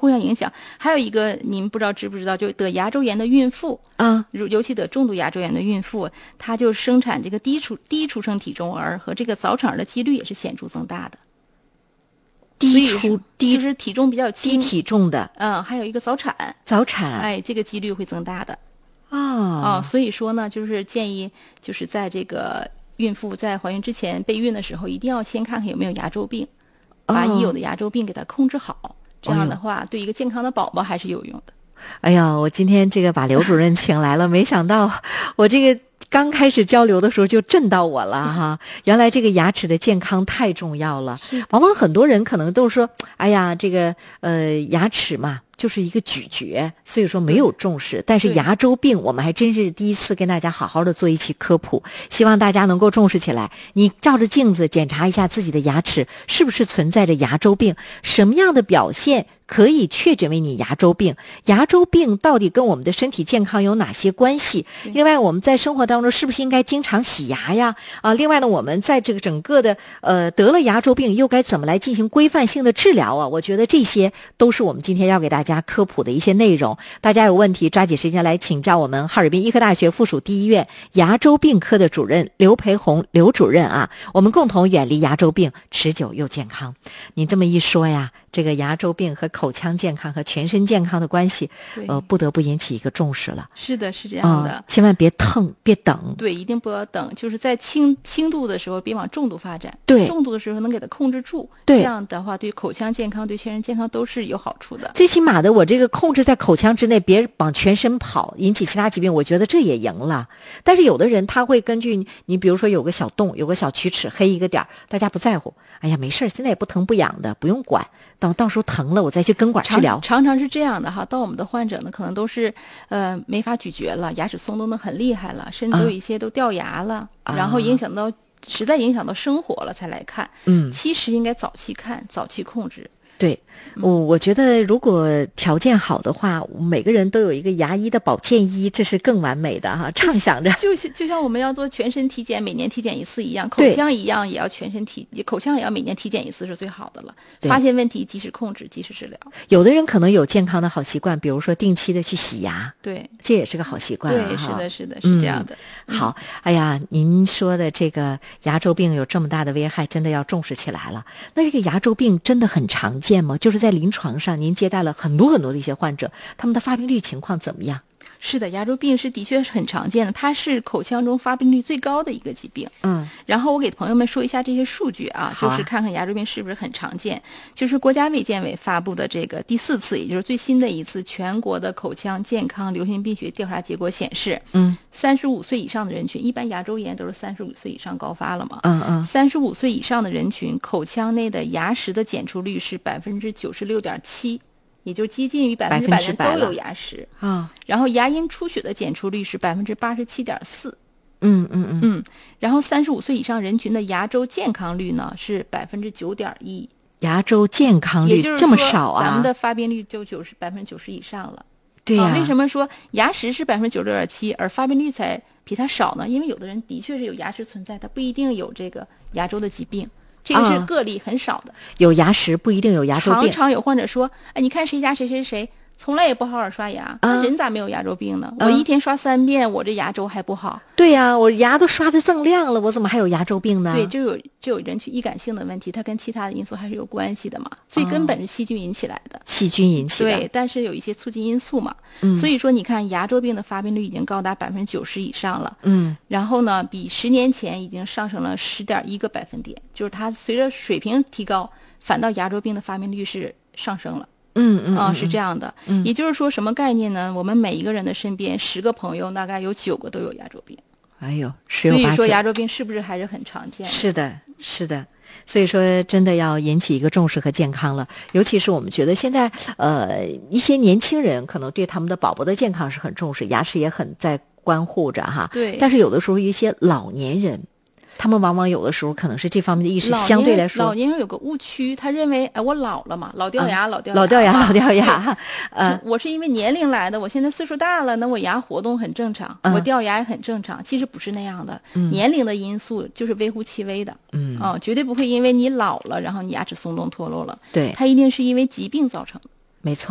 互相影响。还有一个您不知道知不知道，就得牙周炎的孕妇啊，尤其得重度牙周炎的孕妇，她就生产这个低出生体重儿和这个早产儿的几率也是显著增大的。就是体重比较轻， 低体重的， 还有一个早产，哎，这个几率会增大的。所以说呢，就是建议就是在这个孕妇在怀孕之前备孕的时候，一定要先看看有没有牙周病，把已有的牙周病给它控制好，这样的话对一个健康的宝宝还是有用的。 哎呀，我今天这个把刘主任请来了，没想到我这个刚开始交流的时候就震到我了哈！原来这个牙齿的健康太重要了。往往很多人可能都说，哎呀，这个牙齿嘛，就是一个咀嚼，所以说没有重视。但是牙周病我们还真是第一次跟大家好好的做一期科普，希望大家能够重视起来。你照着镜子检查一下自己的牙齿是不是存在着牙周病，什么样的表现可以确诊为你牙周病？牙周病到底跟我们的身体健康有哪些关系？另外，我们在生活当中是不是应该经常洗牙呀？另外呢，我们在这个整个的得了牙周病又该怎么来进行规范性的治疗啊？我觉得这些都是我们今天要给大家科普的一些内容。大家有问题抓紧时间来请教我们哈尔滨医科大学附属第一医院牙周病科的主任刘培红刘主任啊，我们共同远离牙周病，持久又健康。你这么一说呀，这个牙周病和口腔健康和全身健康的关系，不得不引起一个重视了。 是的，是这样的， 千万别别等。 对，一定不要等，就是在轻度的时候别往重度发展。 对， 重度的时候能给它控制住。 对， 这样的话对口腔健康、对全身健康都是有好处的。 最起码的，我这个控制在口腔之内，别往全身跑，引起其他疾病，我觉得这也赢了。但是有的人他会根据你，比如说有个小洞，有个小龋齿，黑一个点，大家不在乎，哎呀，没事，现在也不疼不痒的，不用管。到时候疼了，我再去根管治疗。 常常是这样的哈，到我们的患者呢，可能都是没法咀嚼了，牙齿松动的很厉害了，甚至有一些都掉牙了，然后实在影响到生活了才来看。其实应该早期看，早期控制。 对，我觉得如果条件好的话，每个人都有一个牙医的保健医，这是更完美的哈。畅想着， 就像我们要做全身体检，每年体检一次一样，口腔一样也要口腔也要每年体检一次是最好的了。发现问题及时控制，及时治疗。 有的人可能有健康的好习惯，比如说定期的去洗牙， 对， 这也是个好习惯。 对，是的，是这样的。 好，哎呀，您说的这个牙周病有这么大的危害，真的要重视起来了。那这个牙周病真的很常见吗？就是在临床上，您接待了很多的一些患者，他们的发病率情况怎么样？ 是的，牙周病的确是很常见的，它是口腔中发病率最高的一个疾病。然后我给朋友们说一下这些数据啊，就是看看牙周病是不是很常见。就是国家卫健委发布的这个第4次，也就是最新的一次全国的口腔健康流行病学调查结果显示，35岁以上的人群，一般牙周炎都是35岁以上高发了嘛，35岁以上的人群口腔内的牙石的检出率是96.7%。也就接近于100%的人都有牙石然后牙龈出血的检出率是87.4%。然后35岁以上人群的牙周健康率呢是9.1%。 牙周健康率这么少啊？ 咱们的发病率就90%以上了。 对呀。 为什么说牙石是96.7%，而发病率才比它少呢？因为有的人的确是有牙石存在，他不一定有这个牙周的疾病。这个是个例，很少的。 有牙石不一定有牙周病。 常常有患者说，哎，你看谁家谁从来也不好好刷牙，那人咋没有牙周病呢？我一天刷3遍，我这牙周还不好。 对呀，我牙都刷得锃亮了，我怎么还有牙周病呢？ 对，就有人群易感性的问题，它跟其他的因素还是有关系的嘛。最根本是细菌引起来的。 细菌引起的。 对，但是有一些促进因素嘛。所以说你看牙周病的发病率已经高达90%以上了。然后呢，比10年前已经上升了10.1个百分点，就是它随着水平提高，反倒牙周病的发病率是上升了。是这样的。也就是说什么概念呢？我们每一个人的身边10个朋友，大概有9个都有牙周病。 哎呦，10有8九。 所以说牙周病是不是还是很常见？ 是的，是的。所以说真的要引起一个重视和健康了。尤其是我们觉得现在一些年轻人可能对他们的宝宝的健康是很重视，牙齿也很在关护着哈。 对。 但是有的时候一些老年人，他们往往有的时候可能是这方面的意识相对来说， 老年人有个误区，他认为我老了嘛，老掉牙。我是因为年龄来的，我现在岁数大了，那我牙活动很正常，我掉牙也很正常。其实不是那样的，年龄的因素就是微乎其微的。绝对不会因为你老了，然后你牙齿松动脱落了。 对， 它一定是因为疾病造成的。 没错。